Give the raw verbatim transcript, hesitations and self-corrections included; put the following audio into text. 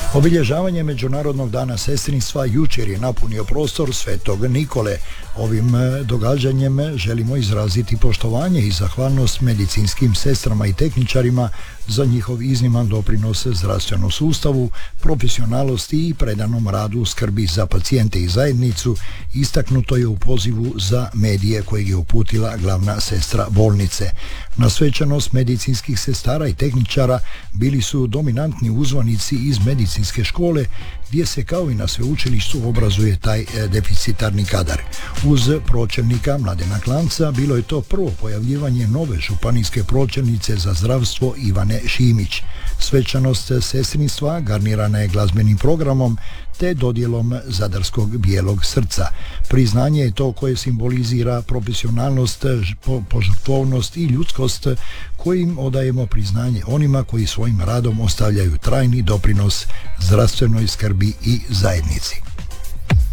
Obilježavanje Međunarodnog dana sestrinstva jučer je napunio prostor Svetog Nikole. Ovim događanjem želimo izraziti poštovanje i zahvalnost medicinskim sestrama i tehničarima za njihov izniman doprinos zdravstvenom sustavu, profesionalnosti i predanom radu u skrbi za pacijente i zajednicu, istaknuto je u pozivu za medije kojeg je uputila glavna sestra bolnice. Na svečanost medicinskih sestara i tehničara bili su dominantni uzvanici iz medicinske škole, gdje se kao i na sveučilištu obrazuje taj deficitarni kadar. Uz pročelnika Mladena Klanca bilo je to prvo pojavljivanje nove županijske pročelnice za zdravstvo Ivane Šimić. Svečanost sestrinstva garnirana je glazbenim programom te dodjelom Zadarskog bijelog srca. Priznanje je to koje simbolizira profesionalnost, požrtvovnost i ljudskost, kojim odajemo priznanje onima koji svojim radom ostavljaju trajni doprinos zdravstvenoj skrbi i zajednici.